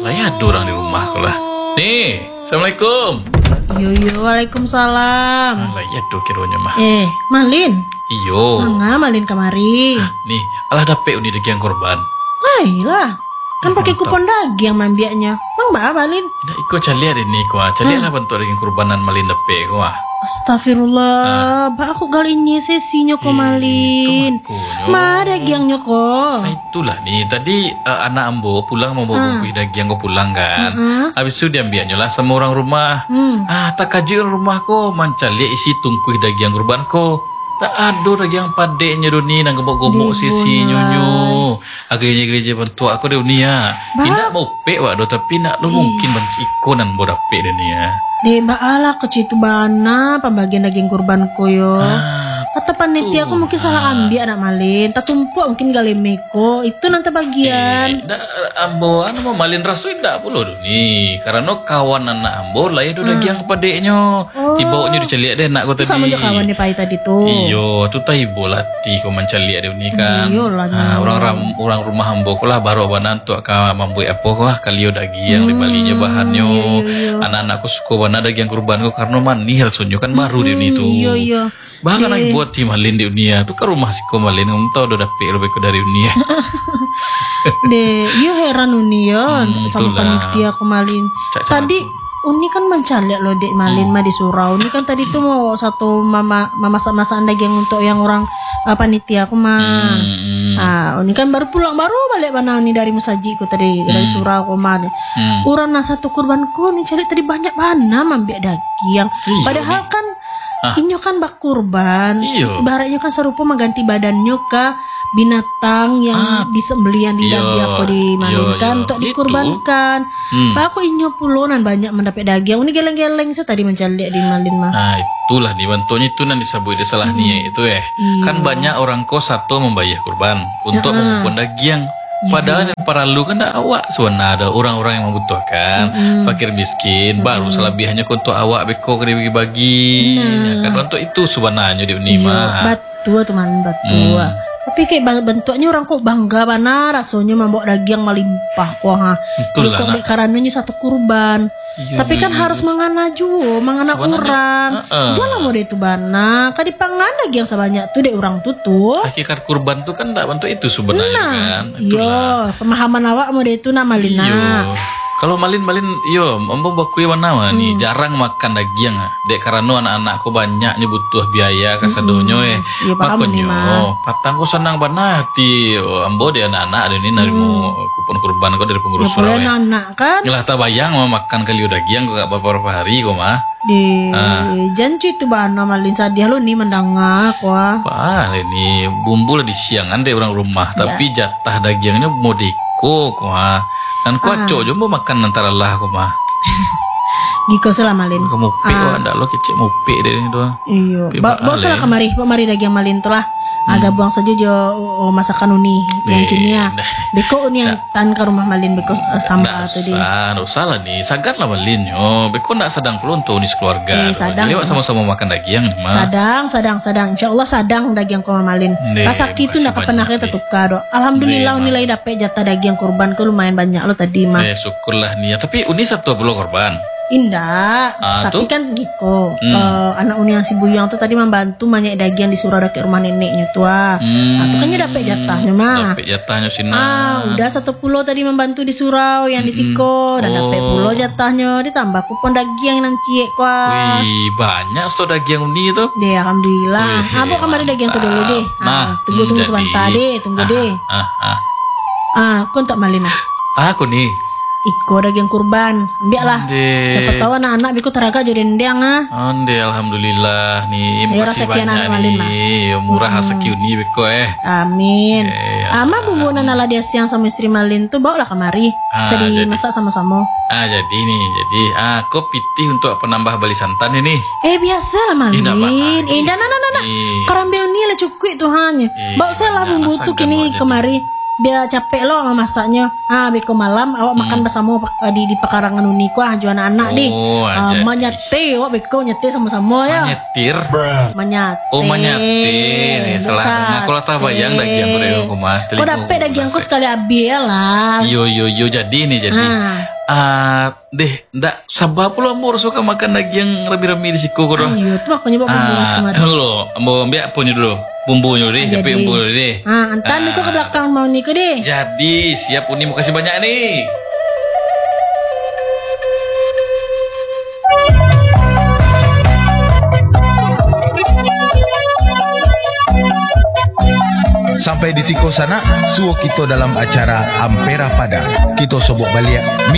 Lah ya ada orang di rumah kok lah. Nih, Assalamualaikum. Yo, waalaikumsalam. Lah ya do kironya mah. Malin. Iyo. Mangga malin kamari. Nih, alah dapet uni daging korban. Lah, kan pakai kupon daging mambiaknya. Mang ba malin? Nah, iko caliat ini ko. Caliat lah bentuk daging kurbanan malin dapet ko. Astagfirullah, ba aku galinnya sesinya ko malin. Ma dagingnya ko. Nah, itulah nih tadi anak ambo pulang mau bawa bungkus daging ko pulang kan. Habis itu dia ambilnya lah sama orang rumah. Tak kaji rumah ko mancali isi tungkuh daging kurban ko. Tak ada daging padeknya doni nang gomok-gomok sisi nyonyo. Akhirnya gereja bantu aku di dunia. Tidak mau pek wak do tapi nak lu mungkin benci ikonan boda pek dunia. Deh mbak ala kecil itu bana pembagian daging kurban koyo. Kata panitia aku mungkin salah ambil anak malin. Tak tumpuk mungkin galemeko itu nanti bagian. Ambo anu mau malin rasu tidak puluh doni. Karena kawan anak ambo lah ya do daging padeknya. Ibaunya diceliak deh nak ko tadi. Sama juga kawan pai tadi tuh. Iyo, tu tahi bolati ko menceliak deh ni kan. Orang rumah ambo ko lah baru banan tu ka mambu apa ko kalio daging ribalinya bahannya. Anak-anakku suka bana daging kurban ko karena manihal sunyo kan baru di ni tu. Iya. Bahkan lagi buat tim malin di dunia tu kan rumah si ko malin kamu tahu udah dapet lebih ko dari dunia. Iya heran uni ya sama panitia ko malin. Tadi Uni kan mencaliak loh dek malin mah di surau. Uni kan tadi tuh mau satu mama masak-masakan daging untuk yang orang panitia aku mah. Uni kan baru pulang baru balik mana uni dari musaji ku tadi dari surau ku mah. Urang satu kurban ku nih cari tadi banyak mana mambiak daging. Padahal kan inyo kan bak kurban. Ibaratnya kan serupa mengganti badannya ke binatang yang disembelian di aku dimalinkan untuk dikurbankan. Aku inyo pulonan banyak mendapat daging. Ini geleng-geleng saya tadi mencari di malin mah. Itulah nih bantunya itu nanti disebut dia salah nih itu kan banyak orang kos satu membayar kurban untuk mengumpulkan daging. Padahal yang perlu kan awak suana ada orang-orang yang membutuhkan fakir miskin baru selebihannya untuk awak beko dibagi-bagi kan untuk itu sebenarnya di Unima batu teman batu tapi kayak bentuknya orang kok bangga mana rasanya membawa daging melimpah wah kok karenanya satu kurban. Tapi kan harus mengana juga, mengana orang. Jangan mau deh itu bana, kadi pangana yang sebanyak tuh deh orang tutup. Hakikat kurban tuh kan tidak bentuk itu sebenarnya kan. Iya, pemahaman awak mau deh itu nama Malina. Kalau malin ambo bakui mana nih jarang makan daging dek karena anak-anakku banyak butuh biaya kasadonyo makanya patangku senang banget ambo de anak-anak ada ini narimu kupon kurban kok dari pengurus surau anak kan ngelah tak bayang mau makan kali daging kok beberapa hari kok mah di janji itu bana malin sadia lo nih mendengar kok ini bumbu lah di siangan deh orang rumah tapi jatah dagingnya mau diko kok dan kuaco jombo makan antara lah aku mah. Giko selamalin. Kamu pe ndak lo kecek mau pe deh ini doang. Iya. Bawa salah kemari daging malin tuh lah. Agak buang saja jo masakan uni yang kini ya. Beko uni yang tan ke rumah malin beko sampah tadi. Ndak salah nih. Sagar lah malin yo. Beko ndak sedang perlu untuk unis keluarga. Lewat sama-sama makan daging mah. Sadang. Insyaallah sadang daging kau malin. Pas sakit itu ndak pernah kita tukar do. Alhamdulillah nilai dapat jatah daging kurban ku lumayan banyak lo tadi mah. Syukurlah nih. Tapi uni satu belum korban. Indah, tapi kan Giko anak uni yang si Buyang tuh tadi membantu banyak daging di surau dekat rumah neneknya tua. Tuh kan dapat jatahnya mah. Dapat jatahnya sih udah 10 tadi membantu di surau yang di Siko dan dapat 10 jatahnya ditambah kupon daging yang ciek kuah. Wih banyak stok daging uni itu. Deh alhamdulillah. Abang kemarin daging tuh dulu deh. Tunggu sebentar deh, tunggu deh. Kau tak malina? Aku nih. Iko daging kurban, ambil lah. Siapa tahu anak-anak biku teraga jadi ndang alhamdulillah nih makasih banyak nih. Murah rezeki uni biko Amin. Ama bumbu nala dia siang sama istri malin tuh bawa lah kemari. Bisa dimasak sama-sama. Jadi aku pitih untuk penambah bali santan ini. Biasa lah malin. Nah. Karambil ni lah cukup tuh hanya. Bawa saya lah bumbu tuh kini kemari. Biar capek lo sama masaknya. Beko malam awak makan bersama di pekarangan uni ku jualan anak deh. Menyate awak beko nyate sama-sama ya. Menyate. Menyate. Salah. Aku lah tak bayang daging aku deh aku mah. Kau dapet daging aku sekali habis lah. Yo jadi nih jadi. Deh, ndak sabab pula ambo suka makan daging yang rami-rami di siku ko. Ayo, tuh aku nyoba bumbu kemarin. Lo, ambo ambil punya dulu. Bumbunya deh, sampai bumbu deh. Antan itu ke belakang mau niku deh. Jadi, siap Uni, mau kasih banyak nih. Sampai di siko sana, suo kita dalam acara Ampera Padang. Kita sobok balik